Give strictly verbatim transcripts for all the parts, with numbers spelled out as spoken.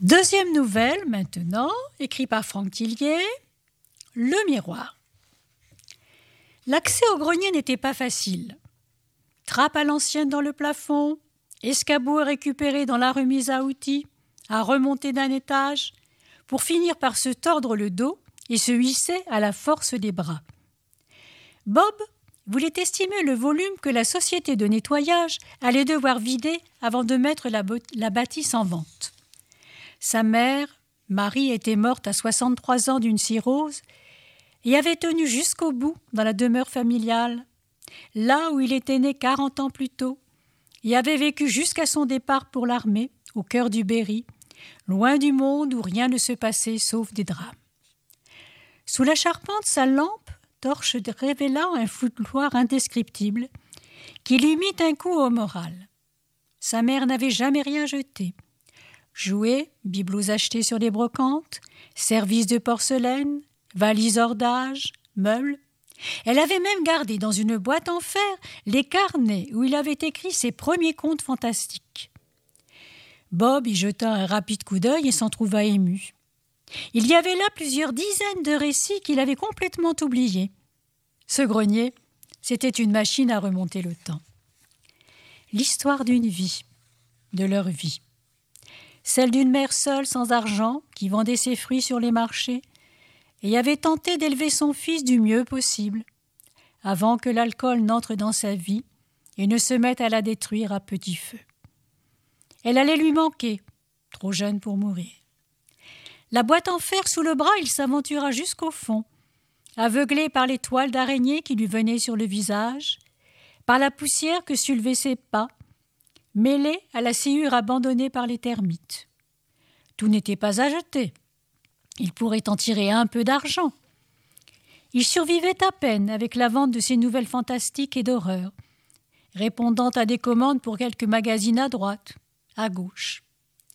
Deuxième nouvelle maintenant, écrite par Franck Tillier, Le miroir. L'accès au grenier n'était pas facile. Trappe à l'ancienne dans le plafond, escabeau récupéré dans la remise à outils, à remonter d'un étage, pour finir par se tordre le dos et se hisser à la force des bras. Bob voulait estimer le volume que la société de nettoyage allait devoir vider avant de mettre la, bo- la bâtisse en vente. Sa mère, Marie, était morte à soixante-trois ans d'une cirrhose et avait tenu jusqu'au bout dans la demeure familiale, là où il était né quarante ans plus tôt, et avait vécu jusqu'à son départ pour l'armée, au cœur du Berry, loin du monde où rien ne se passait sauf des drames. Sous la charpente, sa lampe torche révéla un foutoir indescriptible qui lui mit un coup au moral. Sa mère n'avait jamais rien jeté. Jouets, bibelots achetés sur les brocantes, services de porcelaine, valises hors d'âge, meubles. Elle avait même gardé dans une boîte en fer les carnets où il avait écrit ses premiers contes fantastiques. Bob y jeta un rapide coup d'œil et s'en trouva ému. Il y avait là plusieurs dizaines de récits qu'il avait complètement oubliés. Ce grenier, c'était une machine à remonter le temps. L'histoire d'une vie, de leur vie. Celle d'une mère seule sans argent qui vendait ses fruits sur les marchés et avait tenté d'élever son fils du mieux possible, avant que l'alcool n'entre dans sa vie et ne se mette à la détruire à petit feu. Elle allait lui manquer, trop jeune pour mourir. La boîte en fer sous le bras, il s'aventura jusqu'au fond, aveuglé par les toiles d'araignée qui lui venaient sur le visage, par la poussière que soulevaient ses pas, mêlée à la sciure abandonnée par les termites. Tout n'était pas à jeter. Il pourrait en tirer un peu d'argent. Il survivait à peine avec la vente de ses nouvelles fantastiques et d'horreur, répondant à des commandes pour quelques magazines à droite, à gauche.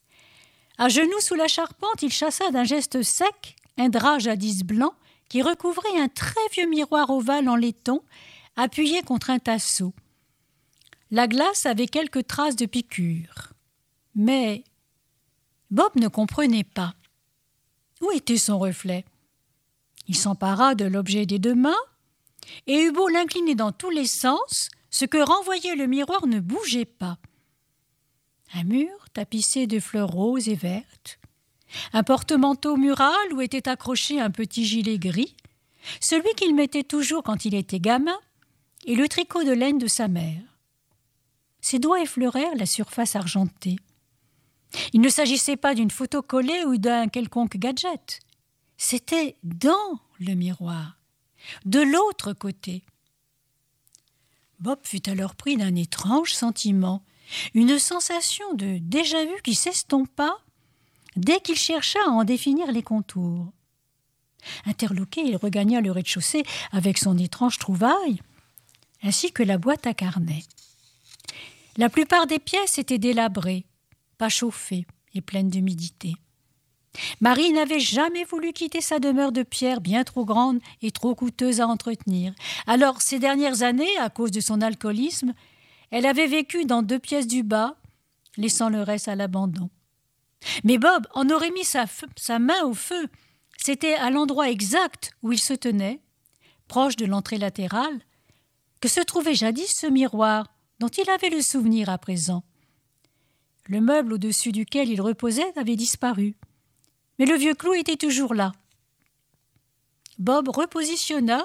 À genoux sous la charpente, il chassa d'un geste sec un drap jadis blanc qui recouvrait un très vieux miroir ovale en laiton appuyé contre un tasseau. La glace avait quelques traces de piqûres. Mais Bob ne comprenait pas. Où était son reflet? Il s'empara de l'objet des deux mains et eut beau l'incliner dans tous les sens, ce que renvoyait le miroir ne bougeait pas. Un mur tapissé de fleurs roses et vertes, un porte-manteau mural où était accroché un petit gilet gris, celui qu'il mettait toujours quand il était gamin, et le tricot de laine de sa mère. Ses doigts effleurèrent la surface argentée. Il ne s'agissait pas d'une photo collée ou d'un quelconque gadget. C'était dans le miroir, de l'autre côté. Bob fut alors pris d'un étrange sentiment, une sensation de déjà-vu qui s'estompa dès qu'il chercha à en définir les contours. Interloqué, il regagna le rez-de-chaussée avec son étrange trouvaille, ainsi que la boîte à carnets. La plupart des pièces étaient délabrées, pas chauffées et pleines d'humidité. Marie n'avait jamais voulu quitter sa demeure de pierre bien trop grande et trop coûteuse à entretenir. Alors, ces dernières années, à cause de son alcoolisme, elle avait vécu dans deux pièces du bas, laissant le reste à l'abandon. Mais Bob en aurait mis sa, f- sa main au feu. C'était à l'endroit exact où il se tenait, proche de l'entrée latérale, que se trouvait jadis ce miroir dont il avait le souvenir à présent. Le meuble au-dessus duquel il reposait avait disparu, mais le vieux clou était toujours là. Bob repositionna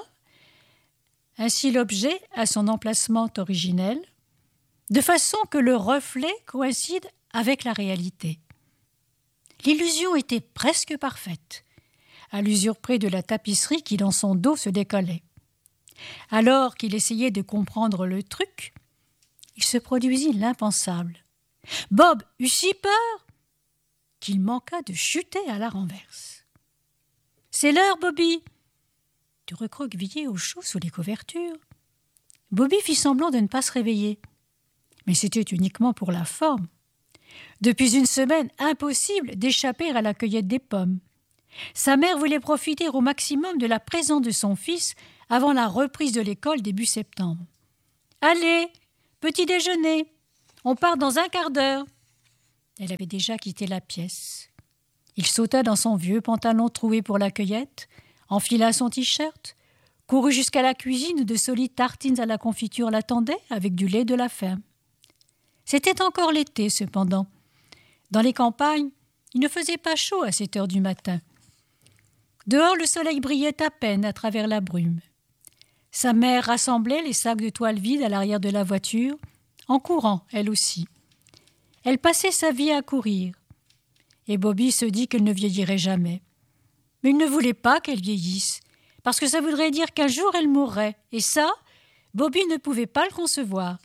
ainsi l'objet à son emplacement originel, de façon que le reflet coïncide avec la réalité. L'illusion était presque parfaite, à l'usure près de la tapisserie qui dans son dos se décollait. Alors qu'il essayait de comprendre le truc, il se produisit l'impensable. Bob eut si peur qu'il manqua de chuter à la renverse. « C'est l'heure, Bobby !» Tu recroquevillé au chaud sous les couvertures. Bobby fit semblant de ne pas se réveiller. Mais c'était uniquement pour la forme. Depuis une semaine, impossible d'échapper à la cueillette des pommes. Sa mère voulait profiter au maximum de la présence de son fils avant la reprise de l'école début septembre. « Allez, petit déjeuner, on part dans un quart d'heure. » Elle avait déjà quitté la pièce. Il sauta dans son vieux pantalon troué pour la cueillette, enfila son t-shirt, courut jusqu'à la cuisine où de solides tartines à la confiture l'attendaient avec du lait de la ferme. C'était encore l'été, cependant. Dans les campagnes, il ne faisait pas chaud à sept heures du matin. Dehors, le soleil brillait à peine à travers la brume. Sa mère rassemblait les sacs de toile vides à l'arrière de la voiture, en courant, elle aussi. Elle passait sa vie à courir. Et Bobby se dit qu'elle ne vieillirait jamais. Mais il ne voulait pas qu'elle vieillisse, parce que ça voudrait dire qu'un jour elle mourrait, et ça, Bobby ne pouvait pas le concevoir.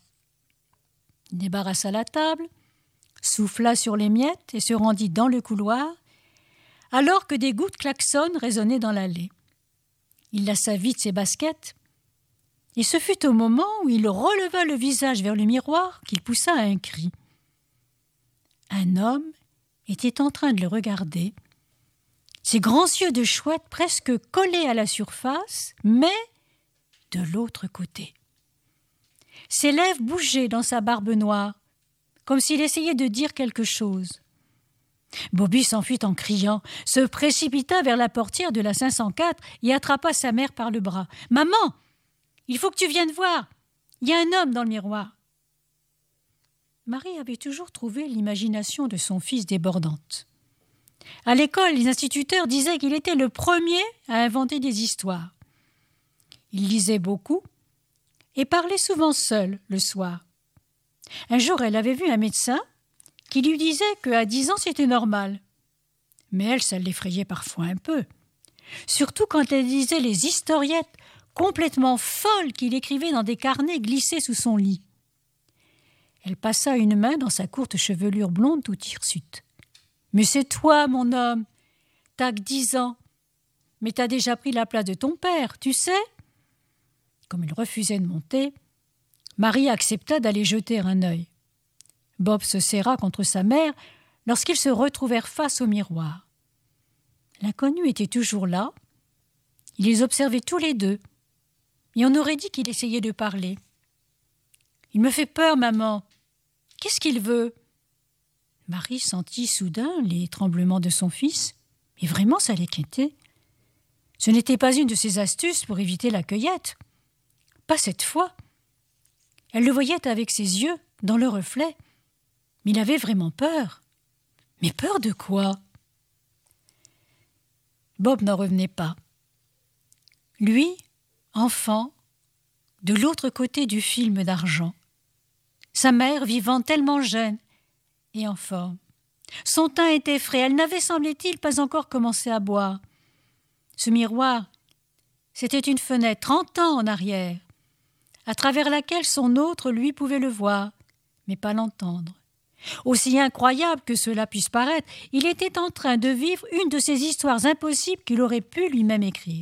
Il débarrassa la table, souffla sur les miettes et se rendit dans le couloir, alors que des gouttes klaxonnent résonnaient dans l'allée. Il lassa vite ses baskets, et ce fut au moment où il releva le visage vers le miroir qu'il poussa un cri. Un homme était en train de le regarder, ses grands yeux de chouette presque collés à la surface, mais de l'autre côté. Ses lèvres bougeaient dans sa barbe noire, comme s'il essayait de dire quelque chose. Bobby s'enfuit en criant, se précipita vers la portière de la cinq cent quatre et attrapa sa mère par le bras. « Maman, il faut que tu viennes voir. Il y a un homme dans le miroir. » Marie avait toujours trouvé l'imagination de son fils débordante. À l'école, les instituteurs disaient qu'il était le premier à inventer des histoires. Il lisait beaucoup et parlait souvent seul le soir. Un jour, elle avait vu un médecin qui lui disait qu'à dix ans, c'était normal. Mais elle, ça l'effrayait parfois un peu. Surtout quand elle lisait les historiettes complètement folles qu'il écrivait dans des carnets glissés sous son lit. Elle passa une main dans sa courte chevelure blonde tout hirsute. « Mais c'est toi, mon homme. T'as que dix ans. Mais t'as déjà pris la place de ton père, tu sais ?» Comme il refusait de monter, Marie accepta d'aller jeter un œil. Bob se serra contre sa mère lorsqu'ils se retrouvèrent face au miroir. L'inconnu était toujours là. Il les observait tous les deux. Et on aurait dit qu'il essayait de parler. « Il me fait peur, maman. Qu'est-ce qu'il veut ?» Marie sentit soudain les tremblements de son fils, et vraiment ça l'inquiétait. Ce n'était pas une de ses astuces pour éviter la cueillette. Pas cette fois. Elle le voyait avec ses yeux, dans le reflet. Mais il avait vraiment peur. Mais peur de quoi? Bob n'en revenait pas. Lui, enfant, de l'autre côté du film d'argent. Sa mère vivant tellement jeune et en forme. Son teint était frais, elle n'avait, semblait-il, pas encore commencé à boire. Ce miroir, c'était une fenêtre trente ans en arrière, à travers laquelle son autre, lui, pouvait le voir, mais pas l'entendre. Aussi incroyable que cela puisse paraître, il était en train de vivre une de ces histoires impossibles qu'il aurait pu lui-même écrire.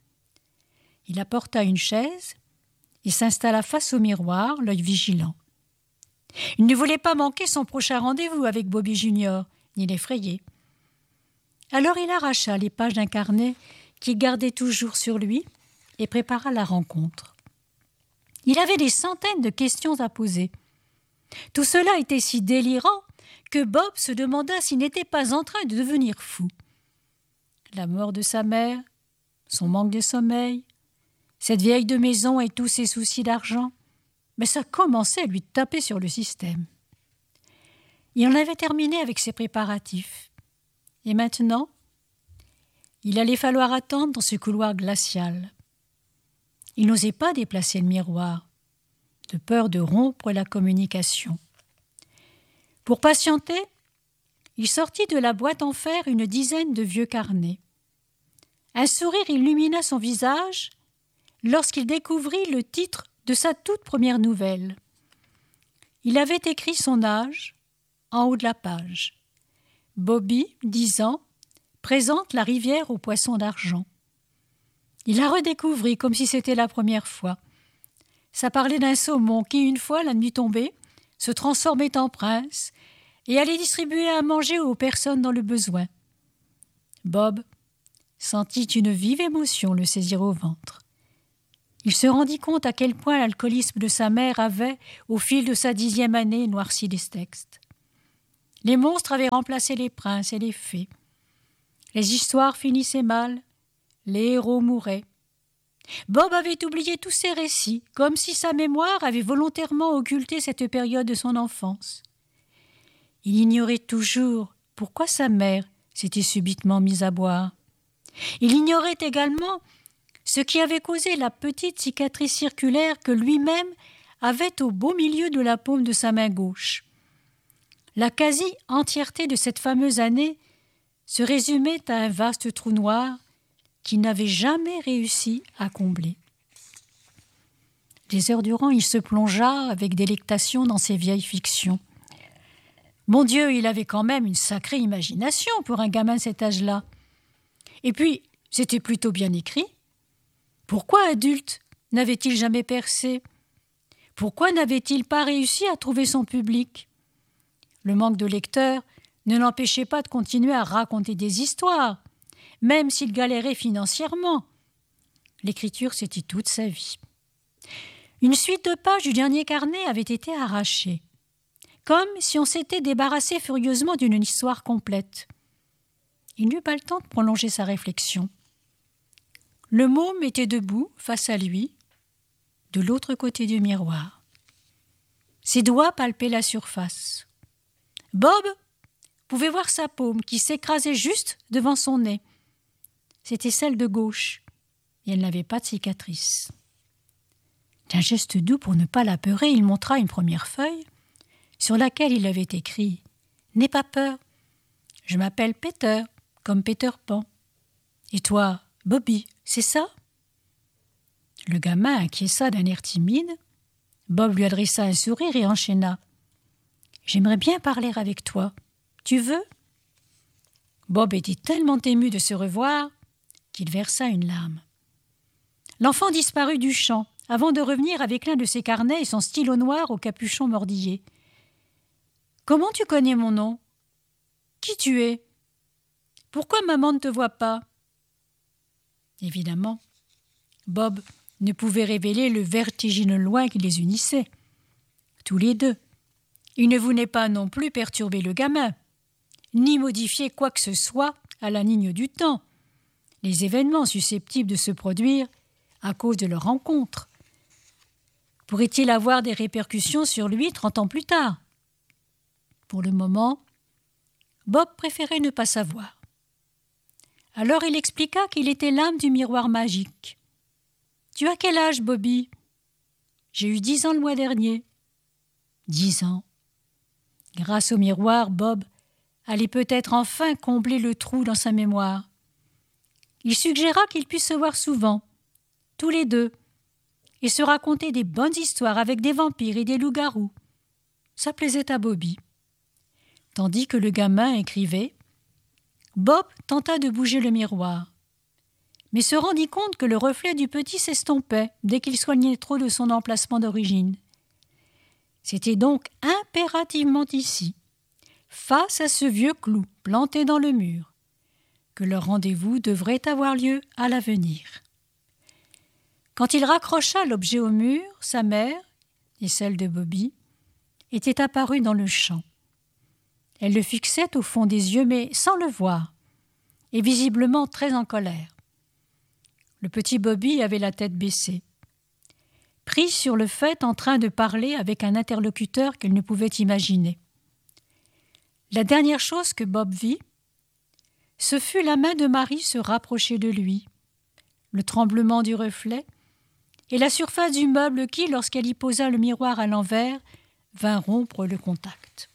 Il apporta une chaise et s'installa face au miroir, l'œil vigilant. Il ne voulait pas manquer son prochain rendez-vous avec Bobby Junior, ni l'effrayer. Alors il arracha les pages d'un carnet qu'il gardait toujours sur lui et prépara la rencontre. Il avait des centaines de questions à poser. Tout cela était si délirant que Bob se demanda s'il n'était pas en train de devenir fou. La mort de sa mère, son manque de sommeil, cette vieille de maison et tous ses soucis d'argent, mais ça commençait à lui taper sur le système. Il en avait terminé avec ses préparatifs. Et maintenant, il allait falloir attendre dans ce couloir glacial. Il n'osait pas déplacer le miroir, de peur de rompre la communication. Pour patienter, il sortit de la boîte en fer une dizaine de vieux carnets. Un sourire illumina son visage lorsqu'il découvrit le titre de sa toute première nouvelle. Il avait écrit son âge en haut de la page. Bobby, dix ans, présente la rivière aux poissons d'argent. Il la redécouvrit comme si c'était la première fois. Ça parlait d'un saumon qui, une fois la nuit tombée, se transformait en prince et allait distribuer à manger aux personnes dans le besoin. Bob sentit une vive émotion le saisir au ventre. Il se rendit compte à quel point l'alcoolisme de sa mère avait, au fil de sa dixième année, noirci les textes. Les monstres avaient remplacé les princes et les fées. Les histoires finissaient mal, les héros mouraient. Bob avait oublié tous ces récits, comme si sa mémoire avait volontairement occulté cette période de son enfance. Il ignorait toujours pourquoi sa mère s'était subitement mise à boire. Il ignorait également ce qui avait causé la petite cicatrice circulaire que lui-même avait au beau milieu de la paume de sa main gauche. La quasi-entièreté de cette fameuse année se résumait à un vaste trou noir qu'il n'avait jamais réussi à combler. Des heures durant, il se plongea avec délectation dans ses vieilles fictions. Mon Dieu, il avait quand même une sacrée imagination pour un gamin de cet âge-là. Et puis, c'était plutôt bien écrit. Pourquoi adulte n'avait-il jamais percé? Pourquoi n'avait-il pas réussi à trouver son public? Le manque de lecteurs ne l'empêchait pas de continuer à raconter des histoires, même s'il galérait financièrement. L'écriture, c'était toute sa vie. Une suite de pages du dernier carnet avait été arrachée, comme si on s'était débarrassé furieusement d'une histoire complète. Il n'eut pas le temps de prolonger sa réflexion. Le môme était debout, face à lui, de l'autre côté du miroir. Ses doigts palpaient la surface. Bob pouvait voir sa paume qui s'écrasait juste devant son nez. C'était celle de gauche, et elle n'avait pas de cicatrice. D'un geste doux pour ne pas l'apeurer, il montra une première feuille sur laquelle il avait écrit « N'aie pas peur, je m'appelle Peter, comme Peter Pan. Et toi, Bobby, c'est ça ?» Le gamin acquiesça d'un air timide. Bob lui adressa un sourire et enchaîna. « J'aimerais bien parler avec toi. Tu veux ?» Bob était tellement ému de se revoir qu'il versa une larme. L'enfant disparut du champ, avant de revenir avec l'un de ses carnets et son stylo noir au capuchon mordillé. « Comment tu connais mon nom ? Qui tu es ? Pourquoi maman ne te voit pas ?» Évidemment, Bob ne pouvait révéler le vertigineux loin qui les unissait. Tous les deux. Il ne voulait pas non plus perturber le gamin, ni modifier quoi que ce soit à la ligne du temps, les événements susceptibles de se produire à cause de leur rencontre. Pourrait-il avoir des répercussions sur lui trente ans plus tard? Pour le moment, Bob préférait ne pas savoir. Alors il expliqua qu'il était l'âme du miroir magique. « Tu as quel âge, Bobby ?»« J'ai eu dix ans le mois dernier. »« Dix ans. » Grâce au miroir, Bob allait peut-être enfin combler le trou dans sa mémoire. Il suggéra qu'ils puissent se voir souvent, tous les deux, et se raconter des bonnes histoires avec des vampires et des loups-garous. Ça plaisait à Bobby. Tandis que le gamin écrivait, Bob tenta de bouger le miroir, mais se rendit compte que le reflet du petit s'estompait dès qu'il soignait trop de son emplacement d'origine. C'était donc impérativement ici, face à ce vieux clou planté dans le mur, que leur rendez-vous devrait avoir lieu à l'avenir. Quand il raccrocha l'objet au mur, sa mère, et celle de Bobby, étaient apparues dans le champ. Elle le fixait au fond des yeux, mais sans le voir, et visiblement très en colère. Le petit Bobby avait la tête baissée, pris sur le fait en train de parler avec un interlocuteur qu'elle ne pouvait imaginer. La dernière chose que Bob vit, ce fut la main de Marie se rapprocher de lui, le tremblement du reflet et la surface du meuble qui, lorsqu'elle y posa le miroir à l'envers, vint rompre le contact.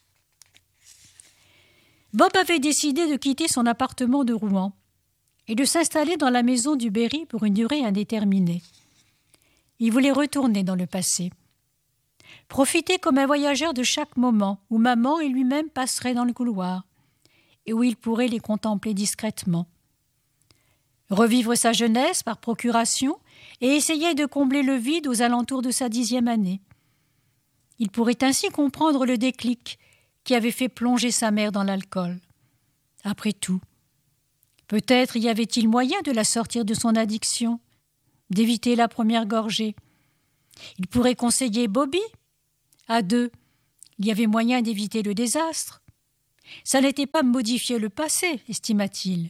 Bob avait décidé de quitter son appartement de Rouen et de s'installer dans la maison du Berry pour une durée indéterminée. Il voulait retourner dans le passé, profiter comme un voyageur de chaque moment où maman et lui-même passeraient dans le couloir et où il pourrait les contempler discrètement. Revivre sa jeunesse par procuration et essayer de combler le vide aux alentours de sa dixième année. Il pourrait ainsi comprendre le déclic qui avait fait plonger sa mère dans l'alcool. Après tout, peut-être y avait-il moyen de la sortir de son addiction, d'éviter la première gorgée. Il pourrait conseiller Bobby. À deux, il y avait moyen d'éviter le désastre. Ça n'était pas modifier le passé, estima-t-il,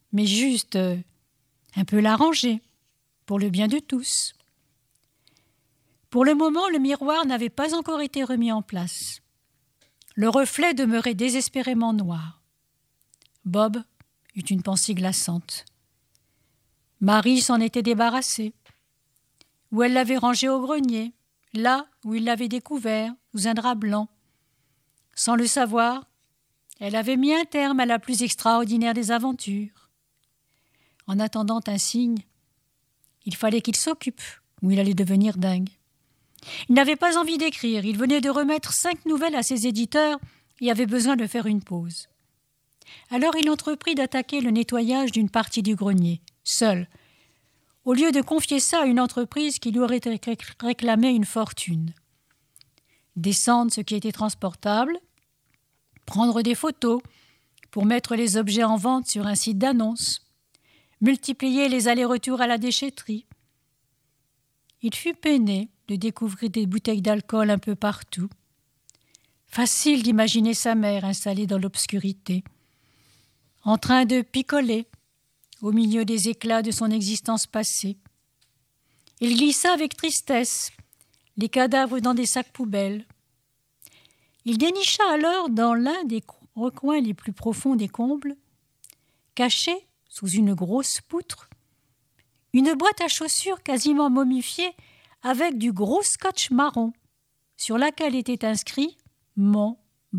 mais juste euh, un peu l'arranger, pour le bien de tous. Pour le moment, le miroir n'avait pas encore été remis en place. Le reflet demeurait désespérément noir. Bob eut une pensée glaçante. Marie s'en était débarrassée. Ou elle l'avait rangé au grenier, là où il l'avait découvert, sous un drap blanc. Sans le savoir, elle avait mis un terme à la plus extraordinaire des aventures. En attendant un signe, il fallait qu'il s'occupe, ou il allait devenir dingue. Il n'avait pas envie d'écrire, il venait de remettre cinq nouvelles à ses éditeurs et avait besoin de faire une pause. Alors il entreprit d'attaquer le nettoyage d'une partie du grenier, seul, au lieu de confier ça à une entreprise qui lui aurait réclamé une fortune. Descendre ce qui était transportable, prendre des photos pour mettre les objets en vente sur un site d'annonce, multiplier les allers-retours à la déchetterie. Il fut peiné de découvrir des bouteilles d'alcool un peu partout. Facile d'imaginer sa mère installée dans l'obscurité, en train de picoler au milieu des éclats de son existence passée. Il glissa avec tristesse les cadavres dans des sacs poubelles. Il dénicha alors dans l'un des recoins les plus profonds des combles, caché sous une grosse poutre, une boîte à chaussures quasiment momifiée avec du gros scotch marron, sur laquelle était inscrit « Mon Bobby ».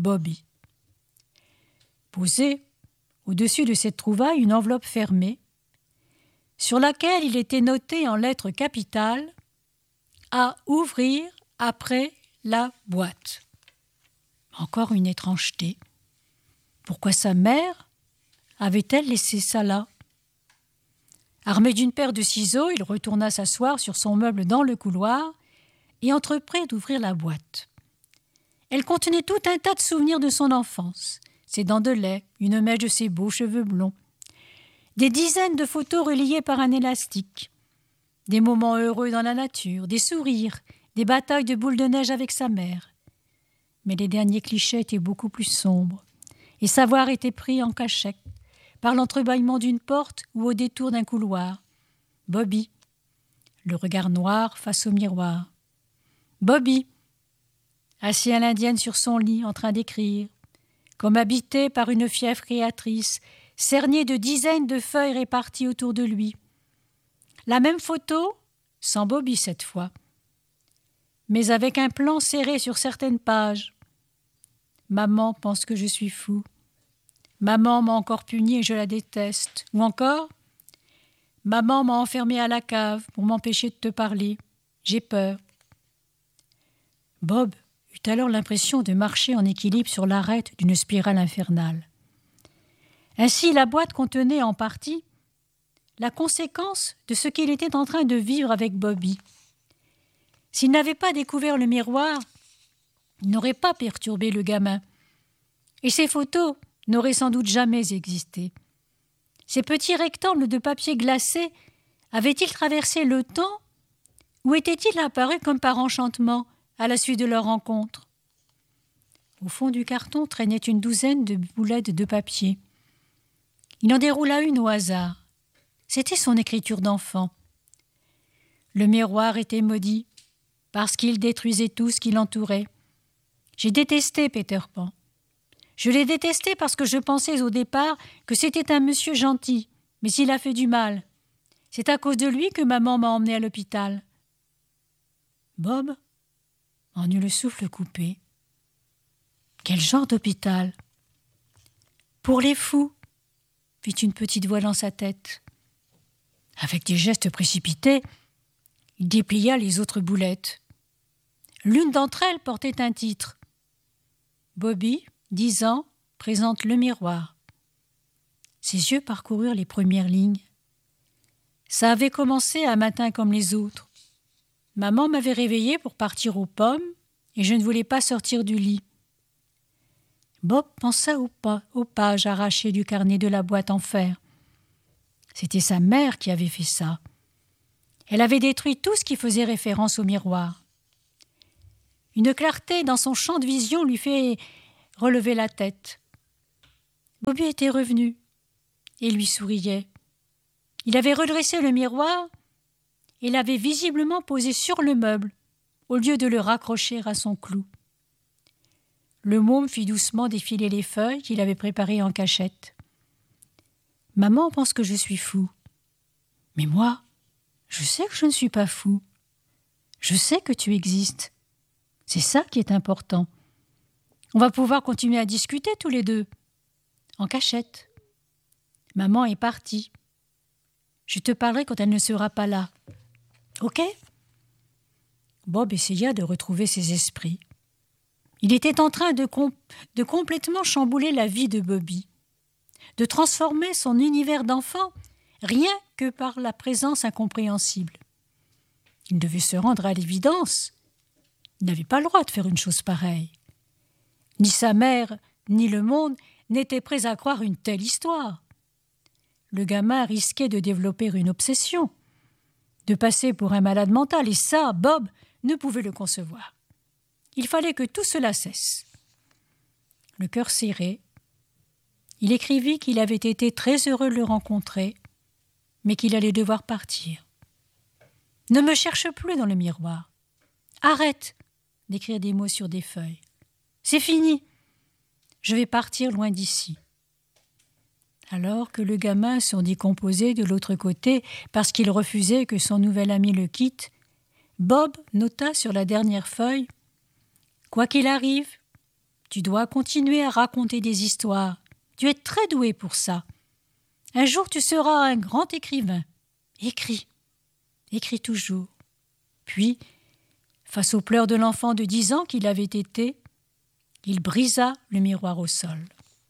Posée au-dessus de cette trouvaille une enveloppe fermée, sur laquelle il était noté en lettres capitales « À ouvrir après la boîte ». Encore une étrangeté. Pourquoi sa mère avait-elle laissé ça là? Armé d'une paire de ciseaux, il retourna s'asseoir sur son meuble dans le couloir et entreprit d'ouvrir la boîte. Elle contenait tout un tas de souvenirs de son enfance, ses dents de lait, une mèche de ses beaux cheveux blonds, des dizaines de photos reliées par un élastique, des moments heureux dans la nature, des sourires, des batailles de boules de neige avec sa mère. Mais les derniers clichés étaient beaucoup plus sombres, et savoir était pris en cachette, par l'entrebâillement d'une porte ou au détour d'un couloir. Bobby, le regard noir face au miroir. Bobby, assis à l'indienne sur son lit en train d'écrire, comme habité par une fièvre créatrice, cerné de dizaines de feuilles réparties autour de lui. La même photo, sans Bobby cette fois, mais avec un plan serré sur certaines pages. Maman pense que je suis fou. Maman m'a encore puni et je la déteste. Ou encore, maman m'a enfermé à la cave pour m'empêcher de te parler. J'ai peur. Bob eut alors l'impression de marcher en équilibre sur l'arête d'une spirale infernale. Ainsi, la boîte contenait en partie la conséquence de ce qu'il était en train de vivre avec Bobby. S'il n'avait pas découvert le miroir, il n'aurait pas perturbé le gamin. Et ces photos n'auraient sans doute jamais existé. Ces petits rectangles de papier glacé avaient-ils traversé le temps ou étaient-ils apparus comme par enchantement à la suite de leur rencontre? Au fond du carton traînait une douzaine de boulettes de papier. Il en déroula une au hasard. C'était son écriture d'enfant. Le miroir était maudit parce qu'il détruisait tout ce qui l'entourait. J'ai détesté Peter Pan. Je l'ai détesté parce que je pensais au départ que c'était un monsieur gentil, mais il a fait du mal. C'est à cause de lui que maman m'a emmené à l'hôpital. Bob en eut le souffle coupé. Quel genre d'hôpital? Pour les fous, fit une petite voix dans sa tête. Avec des gestes précipités, il déplia les autres boulettes. L'une d'entre elles portait un titre. Bobby, dix ans, présente le miroir. Ses yeux parcoururent les premières lignes. Ça avait commencé un matin comme les autres. Maman m'avait réveillée pour partir aux pommes et je ne voulais pas sortir du lit. Bob pensa aux, pas, aux pages arrachées du carnet de la boîte en fer. C'était sa mère qui avait fait ça. Elle avait détruit tout ce qui faisait référence au miroir. Une clarté dans son champ de vision lui fait relever la tête. Bobby était revenu. et lui souriait. Il avait redressé le miroir et l'avait visiblement posé sur le meuble, au lieu de le raccrocher à son clou. Le môme fit doucement défiler les feuilles qu'il avait préparées en cachette. « Maman pense que je suis fou. Mais moi, je sais que je ne suis pas fou. Je sais que tu existes. C'est ça qui est important. On va pouvoir continuer à discuter tous les deux, en cachette. Maman est partie. Je te parlerai quand elle ne sera pas là. Ok ?» Bob essaya de retrouver ses esprits. Il était en train de, com- de complètement chambouler la vie de Bobby, de transformer son univers d'enfant rien que par la présence incompréhensible. Il devait se rendre à l'évidence. Il n'avait pas le droit de faire une chose pareille. Ni sa mère, ni le monde n'étaient prêts à croire une telle histoire. Le gamin risquait de développer une obsession, de passer pour un malade mental, et ça, Bob ne pouvait le concevoir. Il fallait que tout cela cesse. Le cœur serré, il écrivit qu'il avait été très heureux de le rencontrer, mais qu'il allait devoir partir. « Ne me cherche plus dans le miroir. Arrête d'écrire des mots sur des feuilles. C'est fini. Je vais partir loin d'ici. » Alors que le gamin s'en décomposait de l'autre côté parce qu'il refusait que son nouvel ami le quitte, Bob nota sur la dernière feuille « Quoi qu'il arrive, tu dois continuer à raconter des histoires. Tu es très doué pour ça. Un jour, tu seras un grand écrivain. Écris, écris toujours. » Puis, face aux pleurs de l'enfant de dix ans qu'il avait été, il brisa le miroir au sol.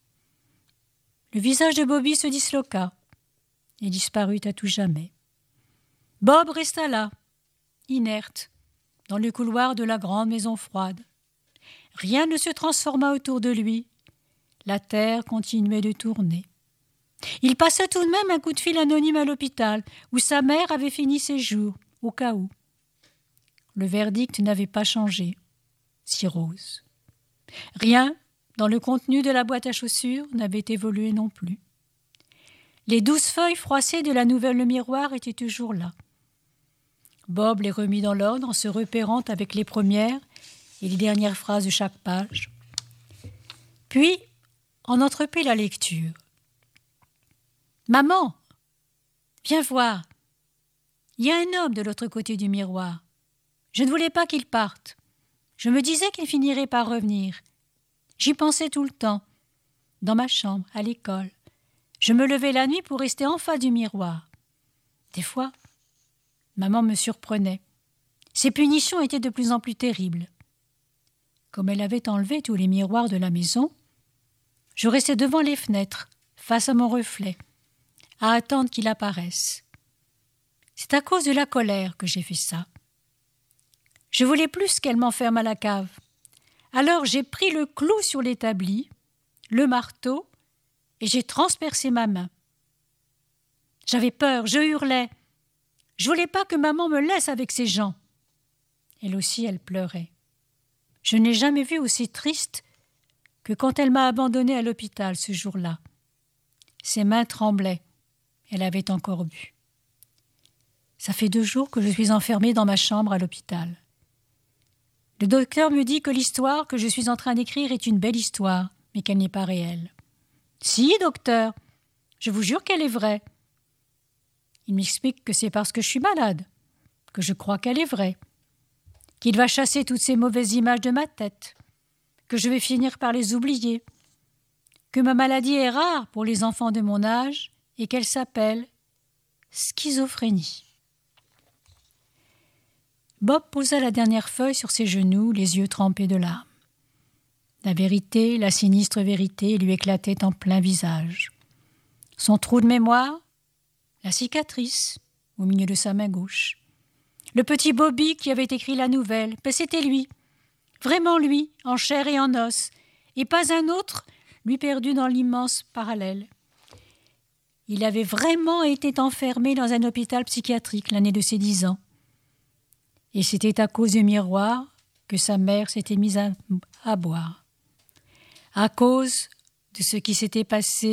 Le visage de Bobby se disloqua et disparut à tout jamais. Bob resta là, inerte, dans le couloir de la grande maison froide. Rien ne se transforma autour de lui. La terre continuait de tourner. Il passa tout de même un coup de fil anonyme à l'hôpital, où sa mère avait fini ses jours, au cas où. Le verdict n'avait pas changé. Cirrhose. Rien, dans le contenu de la boîte à chaussures, n'avait évolué non plus. Les douze feuilles froissées de la nouvelle miroir étaient toujours là. Bob les remit dans l'ordre en se repérant avec les premières et les dernières phrases de chaque page. Puis, on entreprit la lecture. « Maman, viens voir. Il y a un homme de l'autre côté du miroir. Je ne voulais pas qu'il parte. Je me disais qu'il finirait par revenir. J'y pensais tout le temps. Dans ma chambre, à l'école. Je me levais la nuit pour rester en face du miroir. Des fois, maman me surprenait. Ses punitions étaient de plus en plus terribles. Comme elle avait enlevé tous les miroirs de la maison, je restais devant les fenêtres, face à mon reflet, à attendre qu'il apparaisse. C'est à cause de la colère que j'ai fait ça. Je voulais plus qu'elle m'enferme à la cave. Alors j'ai pris le clou sur l'établi, le marteau, et j'ai transpercé ma main. J'avais peur, je hurlais. Je voulais pas que maman me laisse avec ces gens. Elle aussi, elle pleurait. Je n'ai jamais vu aussi triste que quand elle m'a abandonnée à l'hôpital ce jour-là. Ses mains tremblaient. Elle avait encore bu. Ça fait deux jours que je suis enfermée dans ma chambre à l'hôpital. Le docteur me dit que l'histoire que je suis en train d'écrire est une belle histoire, mais qu'elle n'est pas réelle. Si, docteur, je vous jure qu'elle est vraie. Il m'explique que c'est parce que je suis malade, que je crois qu'elle est vraie, qu'il va chasser toutes ces mauvaises images de ma tête, que je vais finir par les oublier, que ma maladie est rare pour les enfants de mon âge et qu'elle s'appelle schizophrénie. Bob posa la dernière feuille sur ses genoux, les yeux trempés de larmes. La vérité, la sinistre vérité, lui éclatait en plein visage. Son trou de mémoire, la cicatrice au milieu de sa main gauche. Le petit Bobby qui avait écrit la nouvelle, ben c'était lui, vraiment lui, en chair et en os, et pas un autre, lui perdu dans l'immense parallèle. Il avait vraiment été enfermé dans un hôpital psychiatrique l'année de ses dix ans. Et c'était à cause du miroir que sa mère s'était mise à, à boire. À cause de ce qui s'était passé